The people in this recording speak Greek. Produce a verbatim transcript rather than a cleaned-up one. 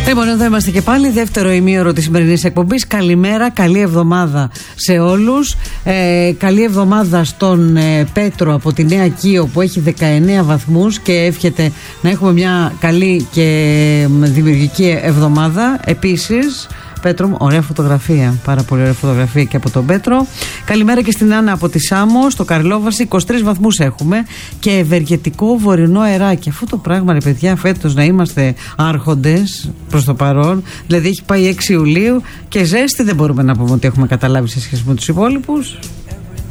Λοιπόν, εδώ είμαστε και πάλι, δεύτερο ημίωρο της σημερινής εκπομπής. Καλημέρα, καλή εβδομάδα σε όλους. Ε, καλή εβδομάδα στον ε, Πέτρο από τη Νέα Κοίο που έχει δεκαεννέα βαθμούς και εύχεται να έχουμε μια καλή και δημιουργική εβδομάδα. Επίσης, Πέτρο μου, ωραία φωτογραφία, πάρα πολύ ωραία φωτογραφία και από τον Πέτρο. Καλημέρα και στην Άννα από τη Σάμο, στο Καρλόβαση, είκοσι τρεις βαθμούς έχουμε και ευεργετικό βορεινό αεράκι. Αυτό το πράγμα, ρε παιδιά, φέτος να είμαστε άρχοντες προς το παρόν. Δηλαδή έχει πάει έξι Ιουλίου και ζέστη δεν μπορούμε να πούμε ότι έχουμε καταλάβει σε σχέση με τους υπόλοιπους.